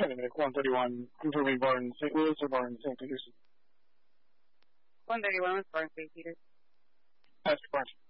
Benedict 131, confirming born in St. Louis or born in St. Petersburg. 131 was born in St. Peter. Ask your question.